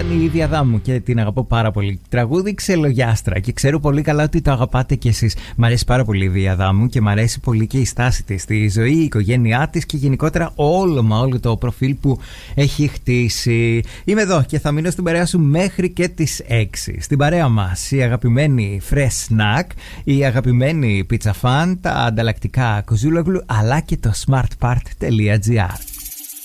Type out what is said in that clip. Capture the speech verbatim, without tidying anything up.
Ήταν η Λίδια Αδάμου και την αγαπώ πάρα πολύ. Τραγούδι Ξελογιάστρα και ξέρω πολύ καλά ότι το αγαπάτε κι εσείς. Μ' αρέσει πάρα πολύ η Λίδια Αδάμου και μ' αρέσει πολύ και η στάση της στη ζωή, η οικογένειά της και γενικότερα όλο μα όλο το προφίλ που έχει χτίσει. Είμαι εδώ και θα μείνω στην παρέα σου μέχρι και τις έξι. Στην παρέα μας η αγαπημένη Fresh Snack, η αγαπημένη Pizza Fan, τα ανταλλακτικά Κοζούλογλου αλλά και το smartpart.gr.